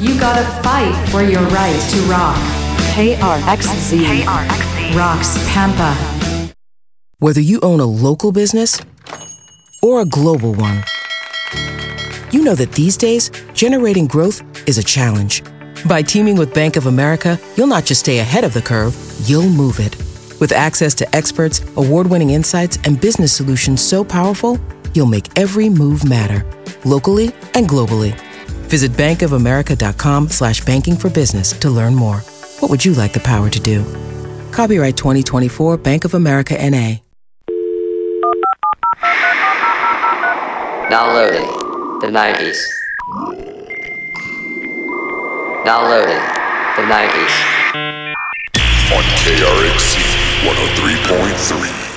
You gotta fight for your right to rock. KRXZ Rocks Pampa. Whether you own a local business or a global one, you know that these days, generating growth is a challenge. By teaming with Bank of America, you'll not just stay ahead of the curve, you'll move it. With access to experts, award-winning insights, and business solutions so powerful, you'll make every move matter, locally and globally. Visit bankofamerica.com/banking for business to learn more. What would you like the power to do? Copyright 2024 Bank of America N.A. Downloading the 90s. Downloading the 90s. On KRXC 103.3.